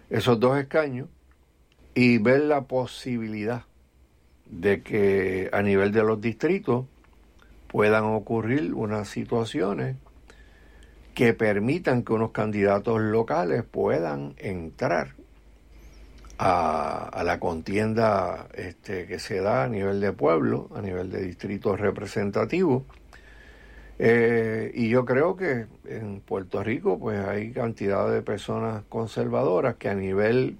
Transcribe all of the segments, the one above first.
esos 2 escaños y ver la posibilidad de que a nivel de los distritos puedan ocurrir unas situaciones que permitan que unos candidatos locales puedan entrar a la contienda que se da a nivel de pueblo, a nivel de distritos representativos. Y yo creo que en Puerto Rico pues hay cantidad de personas conservadoras que a nivel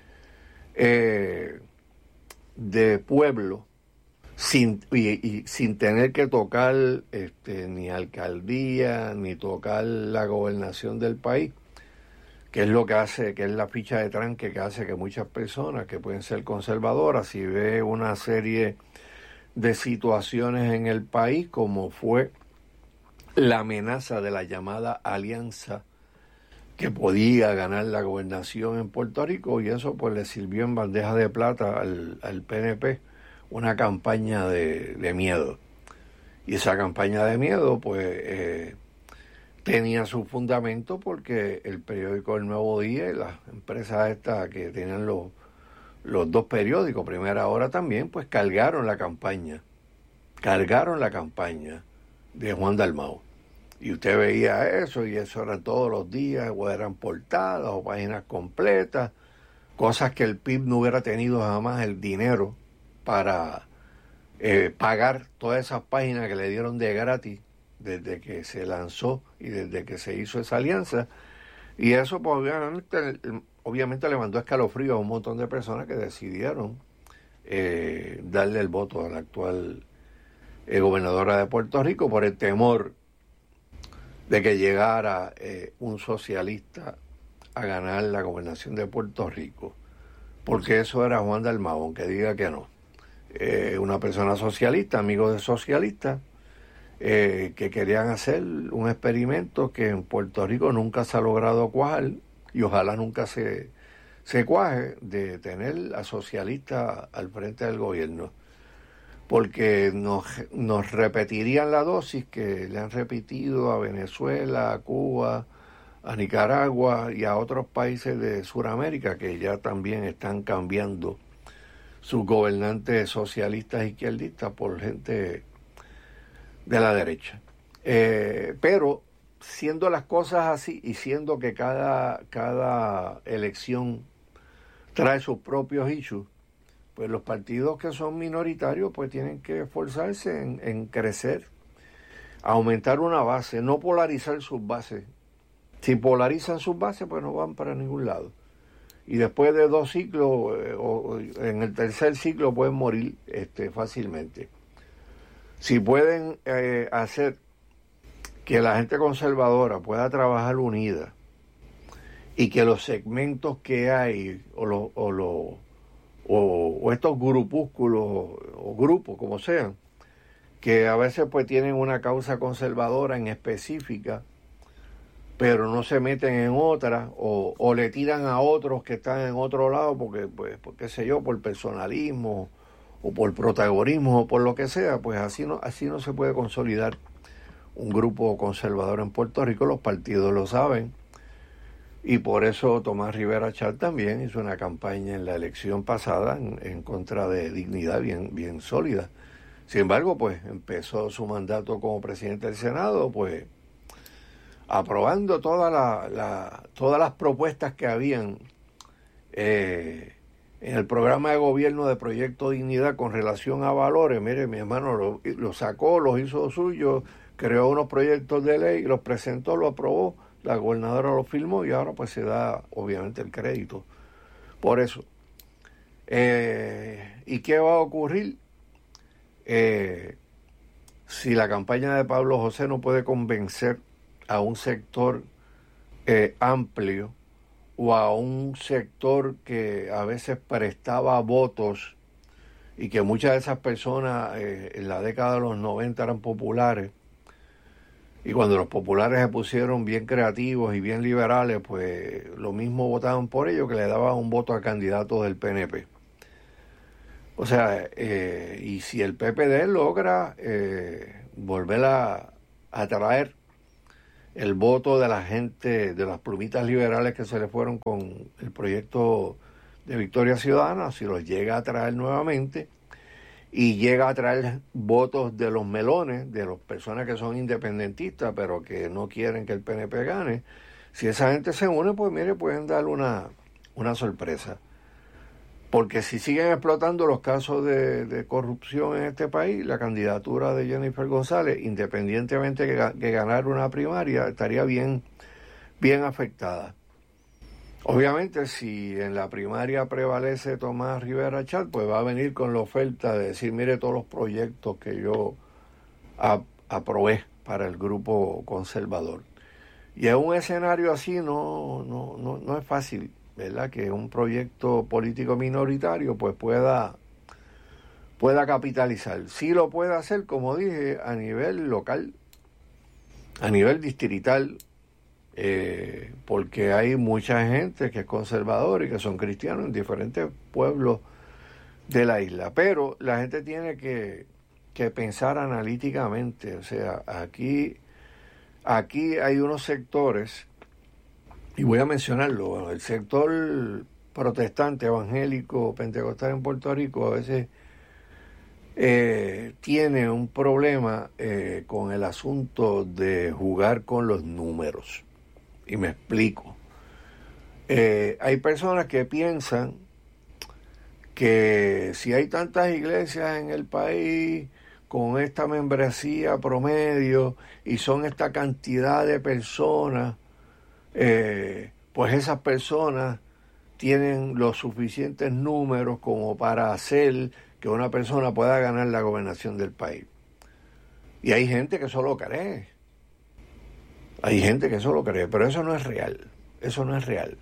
de pueblo, sin tener que tocar ni alcaldía, ni tocar la gobernación del país, que es lo que hace, que es la ficha de tranque que hace que muchas personas que pueden ser conservadoras, si ve una serie de situaciones en el país, como fue la amenaza de la llamada alianza que podía ganar la gobernación en Puerto Rico, y eso pues le sirvió en bandeja de plata al PNP una campaña de miedo. Y esa campaña de miedo pues tenía su fundamento porque el periódico El Nuevo Día y las empresas estas que tenían los 2 periódicos, Primera Hora también, pues cargaron la campaña de Juan Dalmau. Y usted veía eso, y eso eran todos los días, o eran portadas o páginas completas, cosas que el PIB no hubiera tenido jamás el dinero para pagar todas esas páginas que le dieron de gratis desde que se lanzó y desde que se hizo esa alianza. Y eso pues obviamente le mandó escalofrío a un montón de personas que decidieron darle el voto a la actual gobernadora de Puerto Rico por el temor de que llegara un socialista a ganar la gobernación de Puerto Rico, porque eso era Juan Dalmau, aunque diga que no. Una persona socialista, amigo de socialistas, que querían hacer un experimento que en Puerto Rico nunca se ha logrado cuajar, y ojalá nunca se cuaje, de tener a socialistas al frente del gobierno, porque nos repetirían la dosis que le han repetido a Venezuela, a Cuba, a Nicaragua y a otros países de Sudamérica, que ya también están cambiando sus gobernantes socialistas e izquierdistas por gente de la derecha. Pero siendo las cosas así, y siendo que cada elección trae sus propios issues, pues los partidos que son minoritarios pues tienen que esforzarse en crecer, aumentar una base, no polarizar sus bases. Si polarizan sus bases, pues no van para ningún lado. Y después de 2 ciclos, o en el tercer ciclo, pueden morir fácilmente. Si pueden hacer que la gente conservadora pueda trabajar unida, y que los segmentos que hay, o estos grupúsculos o grupos, como sean, que a veces pues tienen una causa conservadora en específica, pero no se meten en otra, o le tiran a otros que están en otro lado porque, pues, qué sé yo, por personalismo o por protagonismo o por lo que sea, pues así no se puede consolidar un grupo conservador en Puerto Rico. Los partidos lo saben, y por eso Tomás Rivera Chat también hizo una campaña en la elección pasada en contra de Dignidad bien sólida. Sin embargo, pues empezó su mandato como presidente del Senado, pues aprobando todas las propuestas que habían en el programa de gobierno de Proyecto Dignidad con relación a valores. Mire, mi hermano lo sacó, los hizo suyo, creó unos proyectos de ley, los presentó, lo aprobó, la gobernadora lo firmó, y ahora pues se da obviamente el crédito por eso. ¿Y qué va a ocurrir si la campaña de Pablo José no puede convencer a un sector amplio, o a un sector que a veces prestaba votos, y que muchas de esas personas en la década de los 90 eran populares, y cuando los populares se pusieron bien creativos y bien liberales, pues lo mismo votaban por ellos, que le daban un voto a candidatos del PNP. O sea, y si el PPD logra volver a atraer el voto de la gente, de las plumitas liberales que se le fueron con el proyecto de Victoria Ciudadana, si los llega a traer nuevamente y llega a traer votos de los melones, de las personas que son independentistas pero que no quieren que el PNP gane, si esa gente se une, pues mire, pueden dar una sorpresa. Porque si siguen explotando los casos de corrupción en este país, la candidatura de Jennifer González, independientemente que ganar una primaria, estaría bien afectada. Obviamente, si en la primaria prevalece Tomás Rivera Chat, pues va a venir con la oferta de decir, mire todos los proyectos que yo aprobé para el grupo conservador. Y en un escenario así no es fácil, ¿verdad? Que un proyecto político minoritario pues pueda capitalizar. Sí lo puede hacer, como dije, a nivel local, a nivel distrital, porque hay mucha gente que es conservadora y que son cristianos en diferentes pueblos de la isla. Pero la gente tiene que pensar analíticamente. O sea, aquí hay unos sectores, y voy a mencionarlo, bueno, el sector protestante, evangélico, pentecostal en Puerto Rico a veces tiene un problema con el asunto de jugar con los números. Y me explico. Hay personas que piensan que si hay tantas iglesias en el país con esta membresía promedio y son esta cantidad de personas, pues esas personas tienen los suficientes números como para hacer que una persona pueda ganar la gobernación del país. Y hay gente que eso lo cree. Hay gente que eso lo cree, pero eso no es real. Eso no es real.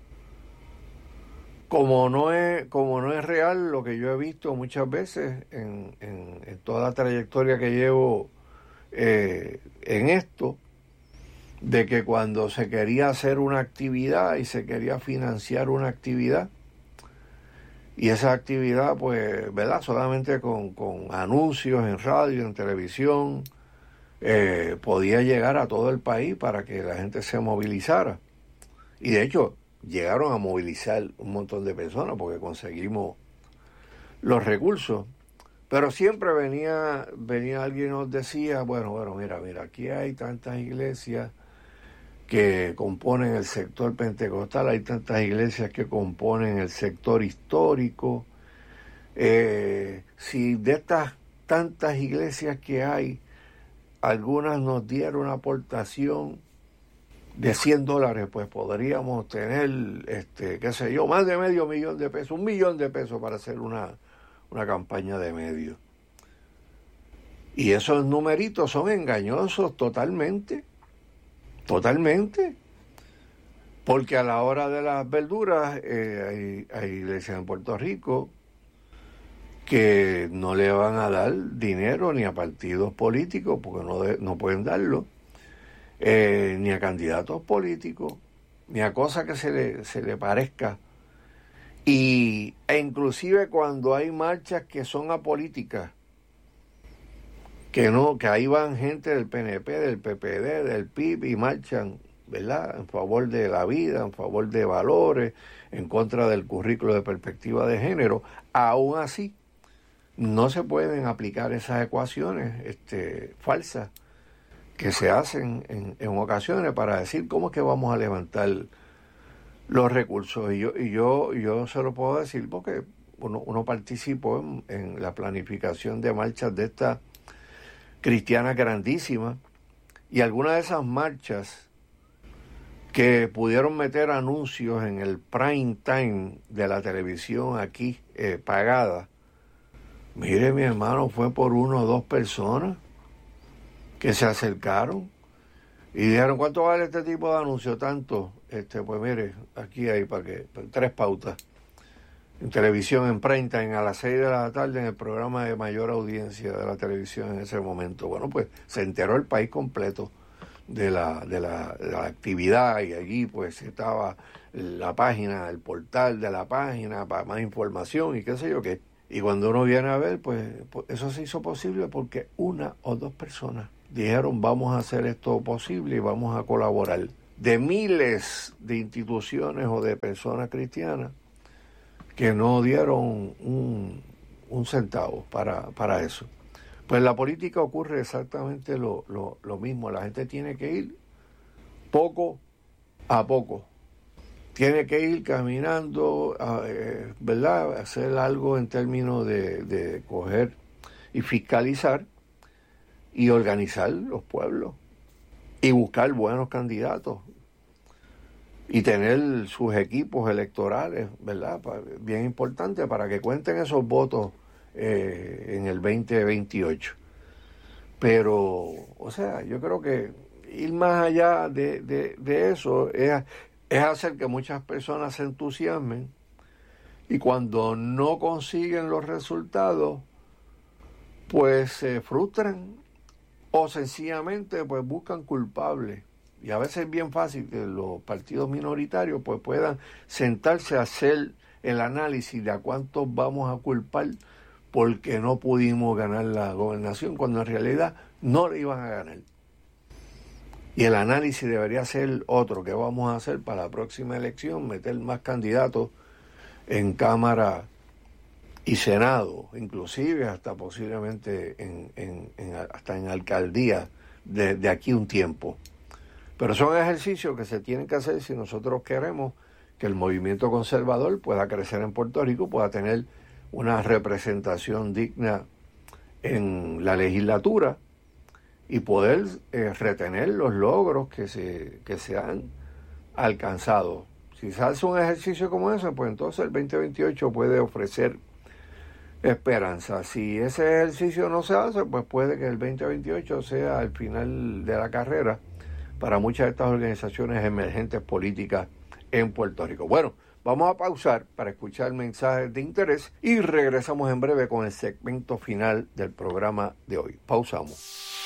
Como no es real lo que yo he visto muchas veces en toda la trayectoria que llevo en esto, de que cuando se quería hacer una actividad y se quería financiar una actividad, y esa actividad, pues, ¿verdad? Solamente con anuncios en radio, en televisión, podía llegar a todo el país para que la gente se movilizara. Y de hecho, llegaron a movilizar un montón de personas porque conseguimos los recursos. Pero siempre venía alguien y nos decía, bueno, mira, aquí hay tantas iglesias que componen el sector pentecostal, hay tantas iglesias que componen el sector histórico. Si de estas tantas iglesias que hay, algunas nos dieron una aportación de $100, pues podríamos tener, más de $500,000 de pesos, $1 millón de pesos para hacer una campaña de medios. Y esos numeritos son engañosos totalmente, porque a la hora de las verduras hay iglesias en Puerto Rico que no le van a dar dinero ni a partidos políticos, porque no pueden darlo, ni a candidatos políticos, ni a cosas que se le parezca. E inclusive cuando hay marchas que son apolíticas, que ahí van gente del PNP, del PPD, del PIB y marchan, ¿verdad?, en favor de la vida, en favor de valores, en contra del currículo de perspectiva de género. Aún así, no se pueden aplicar esas ecuaciones falsas que se hacen en ocasiones para decir cómo es que vamos a levantar los recursos. Y yo se lo puedo decir porque uno participó en la planificación de marchas de estas cristianas grandísimas, y algunas de esas marchas que pudieron meter anuncios en el prime time de la televisión aquí pagada, mire, mi hermano, fue por 1 o 2 personas que se acercaron y dijeron, ¿cuánto vale este tipo de anuncio? Tanto. Pues mire, aquí hay para 3 pautas en televisión, en prime time, a las 6 de la tarde, en el programa de mayor audiencia de la televisión en ese momento. Bueno, pues se enteró el país completo de la actividad, y allí pues estaba la página, el portal de la página para más información y qué sé yo qué. Y cuando uno viene a ver, pues eso se hizo posible porque 1 o 2 personas dijeron vamos a hacer esto posible y vamos a colaborar. De miles de instituciones o de personas cristianas que no dieron un centavo para eso. Pues en la política ocurre exactamente lo mismo. La gente tiene que ir poco a poco. Tiene que ir caminando, ¿verdad? Hacer algo en términos de coger y fiscalizar y organizar los pueblos y buscar buenos candidatos y tener sus equipos electorales, ¿verdad? Bien importante para que cuenten esos votos en el 2028. Pero, o sea, yo creo que ir más allá de eso es hacer que muchas personas se entusiasmen y cuando no consiguen los resultados, pues se frustran o sencillamente pues buscan culpables. Y a veces es bien fácil que los partidos minoritarios pues puedan sentarse a hacer el análisis de a cuántos vamos a culpar porque no pudimos ganar la gobernación, cuando en realidad no le iban a ganar. Y el análisis debería ser otro, que vamos a hacer para la próxima elección, meter más candidatos en Cámara y Senado, inclusive hasta posiblemente hasta en alcaldía de aquí un tiempo. Pero son ejercicios que se tienen que hacer si nosotros queremos que el movimiento conservador pueda crecer en Puerto Rico, pueda tener una representación digna en la legislatura y poder retener los logros que se han alcanzado. Si se hace un ejercicio como ese, pues entonces el 2028 puede ofrecer esperanza. Si ese ejercicio no se hace, pues puede que el 2028 sea el final de la carrera para muchas de estas organizaciones emergentes políticas en Puerto Rico. Bueno, vamos a pausar para escuchar mensajes de interés y regresamos en breve con el segmento final del programa de hoy. Pausamos.